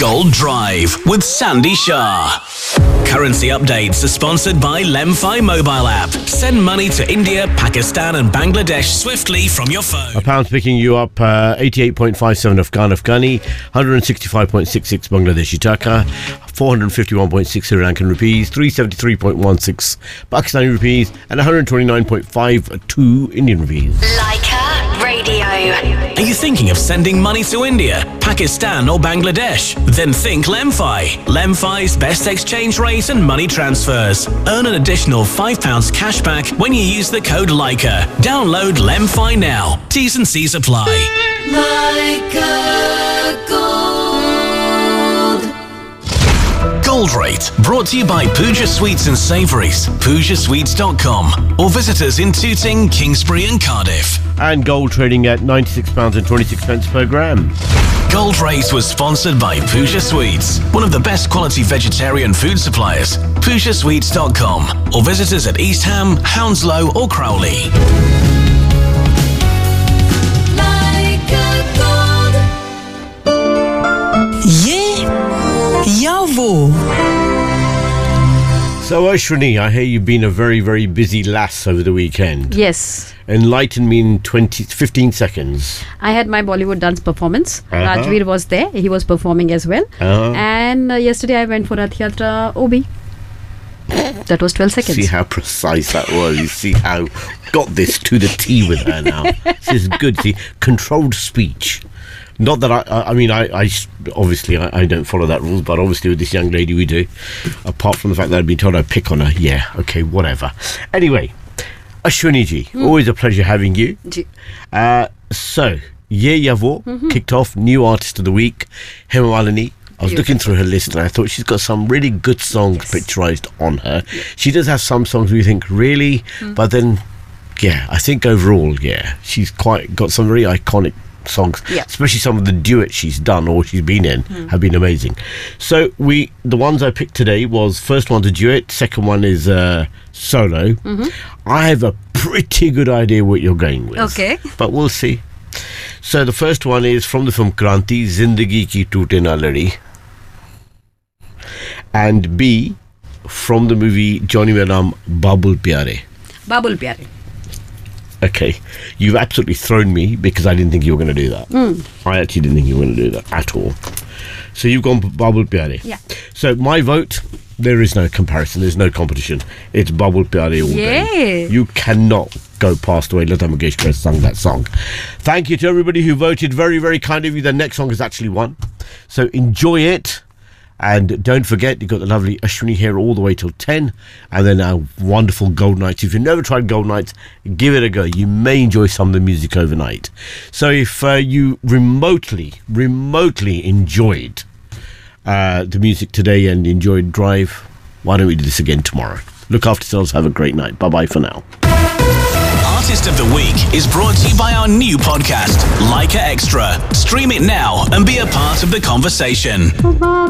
Gold Drive with Sandy Shah. Currency updates are sponsored by Lemfi mobile app. Send money to India, Pakistan and Bangladesh swiftly from your phone. A pound's picking you up 88.57 Afghani, 165.66 Bangladeshi taka, 451.6 Sri Lankan rupees, 373.16 Pakistani rupees and 129.52 Indian rupees. Leica Radio. Are you thinking of sending money to India, Pakistan or Bangladesh? Then think Lemfi. Lemfi's best exchange rate and money transfers. Earn an additional £5 cashback when you use the code Leica. Download Lemfi now. T's and C's apply. Leica Gold. Gold Rate, brought to you by Pooja Sweets and Savouries, PoojaSweets.com, or visit us in Tooting, Kingsbury and Cardiff. And gold trading at £96.26 per gram. Gold Rate was sponsored by Pooja Sweets, one of the best quality vegetarian food suppliers. PoojaSweets.com, or visit us at East Ham, Hounslow or Crowley. So Ashwini, I hear you've been a very, very busy lass over the weekend. Yes. Enlighten me in 15 seconds. I had my Bollywood dance performance. Rajveer was there. He was performing as well. And yesterday I went for Rath Yatra OB. That was 12 seconds. See how precise that was. You see how got this to the T with her now. This is good. See, controlled speech. Not that I mean, I obviously I don't follow that rules, but obviously with this young lady we do. Apart from the fact that I've been told I pick on her. Yeah, okay, whatever. Anyway, Ashwini ji, always a pleasure having you. So, Ye Yavo kicked off, new artist of the week, Hema Malini. I was looking through her list and I thought she's got some really good songs picturized on her. She does have some songs where you think, really? But then, yeah, I think overall, yeah, she's quite got some very iconic songs, especially some of the duets she's done or she's been in have been amazing. So the ones I picked today was, first one's a duet, second one is solo. I have a pretty good idea what you're going with. Okay. But we'll see. So the first one is from the film Kranti, Zindagi Ki Toote Na Ladi. And B, from the movie Johnny Mein Naam, Babul Pyare. Babul Pyare. Okay, you've absolutely thrown me because I didn't think you were going to do that. I actually didn't think you were going to do that at all. So you've gone Babul Pyare. Yeah. So my vote, there is no comparison, there's no competition. It's Babul Pyare all day. You cannot go past the way Lata Mangeshkar has sung that song. Thank you to everybody who voted. Very, very kind of you. The next song has actually won. So enjoy it. And don't forget, you've got the lovely Ashwini here all the way till 10. And then our wonderful Gold Nights. If you've never tried Gold Nights, give it a go. You may enjoy some of the music overnight. So if you remotely enjoyed the music today and enjoyed Drive, why don't we do this again tomorrow? Look after yourselves. Have a great night. Bye-bye for now. Artist of the Week is brought to you by our new podcast, Leica Extra. Stream it now and be a part of the conversation.